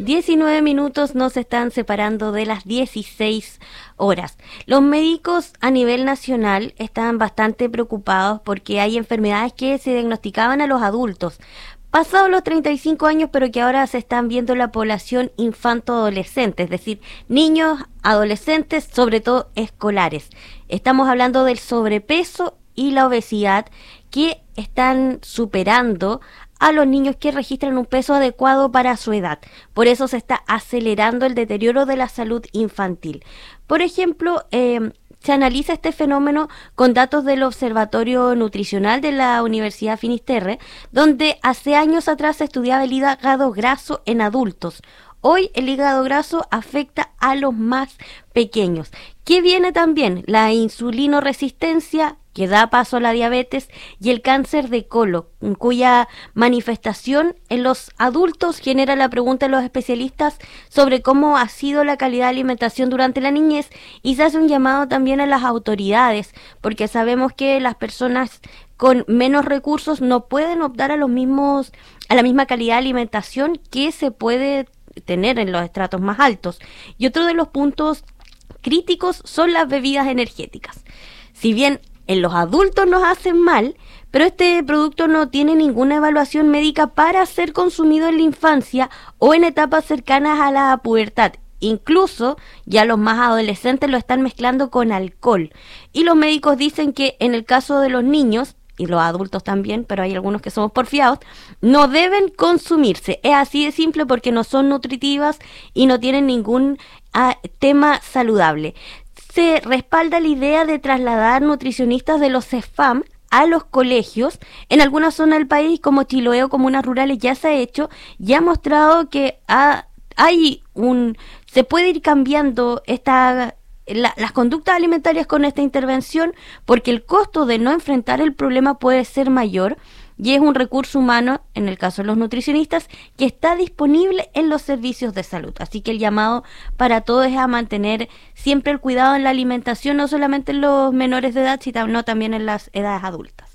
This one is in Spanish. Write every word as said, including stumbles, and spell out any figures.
diecinueve minutos nos están separando de las dieciséis horas. Los médicos a nivel nacional están bastante preocupados porque hay enfermedades que se diagnosticaban a los adultos pasados los treinta y cinco años, pero que ahora se están viendo en la población infanto-adolescente, es decir, niños, adolescentes, sobre todo escolares. Estamos hablando del sobrepeso y la obesidad, que están superando a los niños que registran un peso adecuado para su edad. Por eso se está acelerando el deterioro de la salud infantil. Por ejemplo, eh, se analiza este fenómeno con datos del Observatorio Nutricional de la Universidad Finisterre, donde hace años atrás se estudiaba el hígado graso en adultos. Hoy el hígado graso afecta a los más pequeños. ¿Qué viene también? La insulinoresistencia, que da paso a la diabetes, y el cáncer de colon, cuya manifestación en los adultos genera la pregunta de los especialistas sobre cómo ha sido la calidad de alimentación durante la niñez, y se hace un llamado también a las autoridades, porque sabemos que las personas con menos recursos no pueden optar a los mismos, a la misma calidad de alimentación que se puede tener en los estratos más altos. Y otro de los puntos críticos son las bebidas energéticas. Si bien en los adultos nos hacen mal, pero este producto no tiene ninguna evaluación médica para ser consumido en la infancia o en etapas cercanas a la pubertad. Incluso ya los más adolescentes lo están mezclando con alcohol. Y los médicos dicen que en el caso de los niños, y los adultos también, pero hay algunos que somos porfiados, no deben consumirse. Es así de simple, porque no son nutritivas y no tienen ningún uh, tema saludable. Se respalda la idea de trasladar nutricionistas de los CEFAM a los colegios. En algunas zonas del país, como Chiloé o comunas rurales, ya se ha hecho, ya ha mostrado que ha, hay un se puede ir cambiando esta La, las conductas alimentarias con esta intervención, porque el costo de no enfrentar el problema puede ser mayor, y es un recurso humano, en el caso de los nutricionistas, que está disponible en los servicios de salud. Así que el llamado para todos es a mantener siempre el cuidado en la alimentación, no solamente en los menores de edad, sino también en las edades adultas.